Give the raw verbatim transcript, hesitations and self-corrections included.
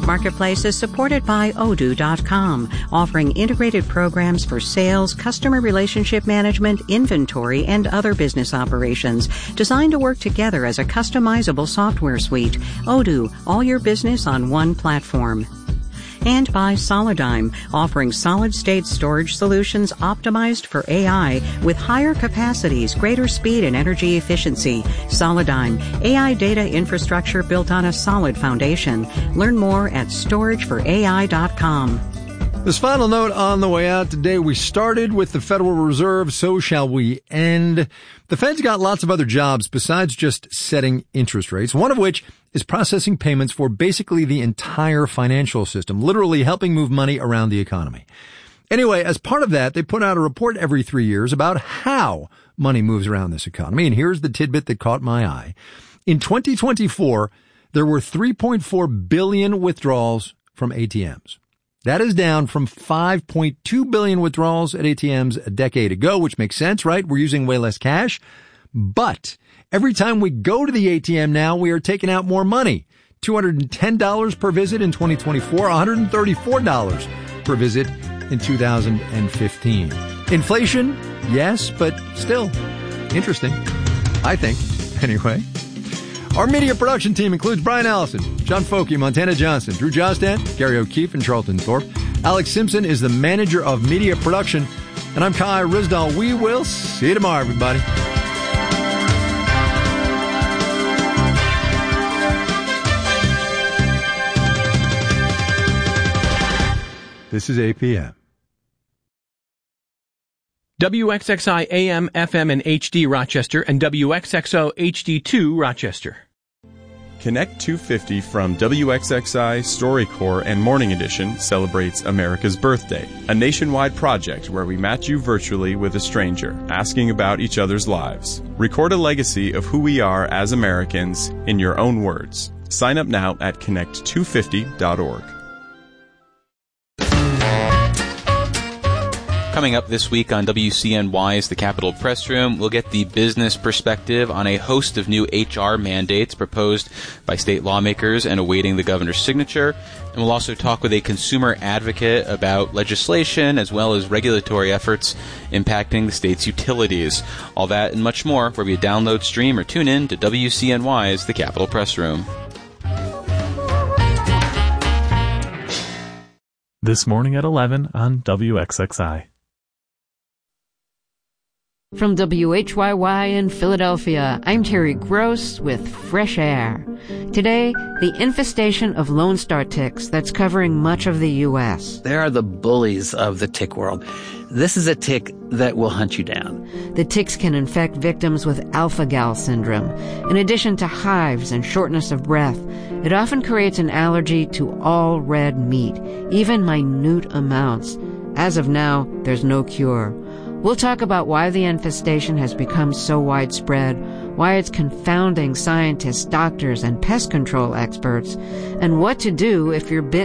Marketplace is supported by Odoo dot com, offering integrated programs for sales, customer relationship management, inventory, and other business operations, designed to work together as a customizable software suite. Odoo, all your business on one platform. And by Solidigm, offering solid-state storage solutions optimized for A I with higher capacities, greater speed, and energy efficiency. Solidigm, A I data infrastructure built on a solid foundation. Learn more at storage for A I dot com. This final note on the way out today, we started with the Federal Reserve, so shall we end. The Fed's got lots of other jobs besides just setting interest rates, one of which is processing payments for basically the entire financial system, literally helping move money around the economy. Anyway, as part of that, they put out a report every three years about how money moves around this economy, and here's the tidbit that caught my eye. In twenty twenty-four, there were three point four billion withdrawals from A T Ms. That is down from five point two billion withdrawals at A T Ms a decade ago, which makes sense, right? We're using way less cash. But every time we go to the A T M now, we are taking out more money. two hundred ten dollars per visit in twenty twenty-four, one hundred thirty-four dollars per visit in two thousand fifteen. Inflation? Yes, but still interesting, I think. Anyway. Our media production team includes Brian Allison, John Folke, Montana Johnson, Drew Jostan, Gary O'Keefe, and Charlton Thorpe. Alex Simpson is the manager of media production. And I'm Kai Rizdal. We will see you tomorrow, everybody. This is A P M. W X X I A M, F M, and H D Rochester, and W X X O H D two Rochester. Connect two fifty from W X X I, StoryCorps, and Morning Edition celebrates America's birthday, a nationwide project where we match you virtually with a stranger, asking about each other's lives. Record a legacy of who we are as Americans in your own words. Sign up now at connect two fifty dot org. Coming up this week on W C N Y's The Capitol Press Room, we'll get the business perspective on a host of new H R mandates proposed by state lawmakers and awaiting the governor's signature. And we'll also talk with a consumer advocate about legislation as well as regulatory efforts impacting the state's utilities. All that and much more where we download, stream, or tune in to W C N Y's The Capitol Press Room. This morning at eleven on W X X I. From W H Y Y in Philadelphia, I'm Terry Gross with Fresh Air. Today, the infestation of Lone Star ticks that's covering much of the U S. They are the bullies of the tick world. This is a tick that will hunt you down. The ticks can infect victims with alpha-gal syndrome. In addition to hives and shortness of breath, it often creates an allergy to all red meat, even minute amounts. As of now, there's no cure. We'll talk about why the infestation has become so widespread, why it's confounding scientists, doctors, and pest control experts, and what to do if you're bitten